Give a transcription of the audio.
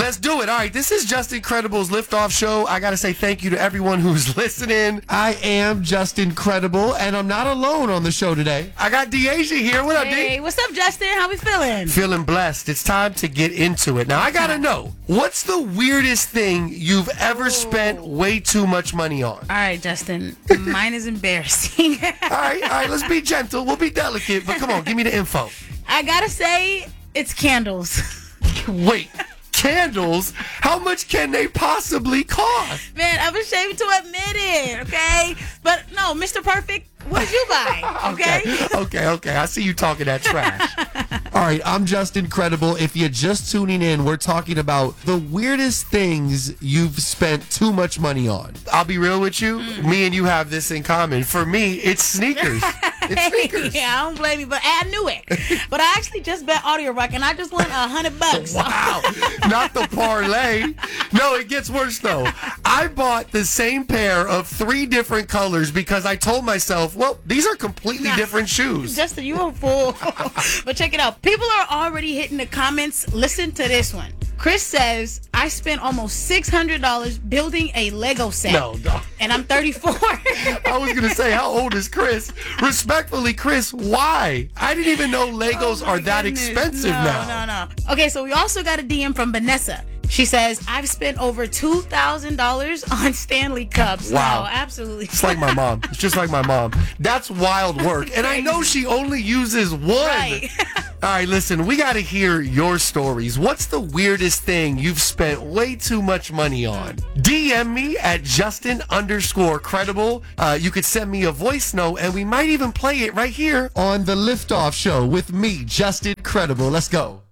Let's do it. All right, this is Just Incredible's Liftoff Show. I got to say thank you to everyone who's listening. I am Just Incredible, and I'm not alone on the show today. I got Deasia here. What up, D? Hey, what's up, Justin? How we feeling? Feeling blessed. It's time to get into it. Now, I got to know, what's the weirdest thing you've ever spent way too much money on? All right, Justin. Mine is embarrassing. All right, let's be gentle. We'll be delicate, but come on, give me the info. I gotta say, it's candles. Wait, candles? How much can they possibly cost? Man, I'm ashamed to admit it, okay? But no, Mr. Perfect, what did you buy? Okay. I see you talking that trash. All right, I'm Just Incredible. If you're just tuning in, we're talking about the weirdest things you've spent too much money on. I'll be real with you. Me and you have this in common. For me, it's sneakers. It's sneakers. Yeah, I don't blame you, but I knew it. But I actually just bet Audio Rock, and I just won $100. Wow. Not the parlay. No, it gets worse, though. I bought the same pair of 3 different colors because I told myself, well, these are completely different shoes. Justin, you a fool. But check it out. People are already hitting the comments. Listen to this one. Chris says, I spent almost $600 building a Lego set. No. And I'm 34. I was going to say, how old is Chris? Respectfully, Chris, why? I didn't even know Legos are that expensive now. No. Okay, so we also got a DM from Vanessa. She says, I've spent over $2,000 on Stanley Cups. Wow. No, absolutely. It's like my mom. It's just like my mom. That's wild work. And I know she only uses one. Right. All right, listen, we got to hear your stories. What's the weirdest thing you've spent way too much money on? DM me at Justin_credible. You could send me a voice note, and we might even play it right here on The Liftoff Show with me, Justin Credible. Let's go.